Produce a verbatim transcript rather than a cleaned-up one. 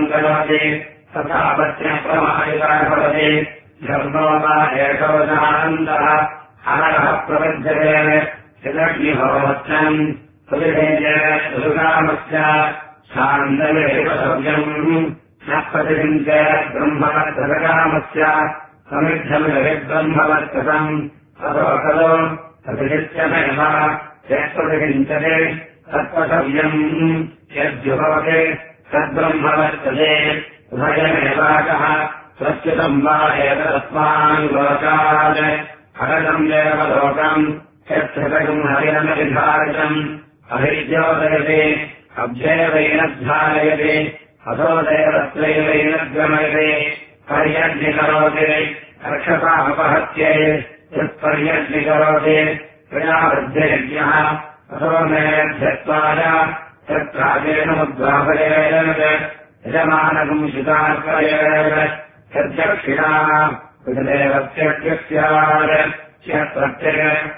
करोति तथा पत्न्यप्रमायिता भवति धर्मो वा एषो नानन्दः अनरः प्रबध्यते यदग्निहोत्रम् सुविधेय सुकामस्य सान्दवेशव्यम् न प्रतिचिन्त्य ब्रह्मवर्तकामस्य समिद्धमिब्रह्मवर्तकम् ततो खलु प्रतिचित्यमेव यत्प्रतिचिन्त्यते तत्पशव्यम् यद्युभवते तद्ब्रह्मवर्तते उभयमेवाकः प्रत्युतम् वा एतदस्मान् लोकात् हरकम् देवलोकम् यत्सृतकम् हरिणमविधारितम् अभिद्योदयते अभ्येवैनध्यायते अथो देवत्रैवैनद्गमयते पर्यग्निकरोति रक्षसामपहत्ये यत्पर्यग्निकरोति प्रजावृद्धियज्ञः अथो मेध्यत्वाय तत्राजेनमुद्वाहयेन यजमानकम् शितार्पयेन यद्दक्षिणा देवत्यज्ञ स्यात् प्रत्यय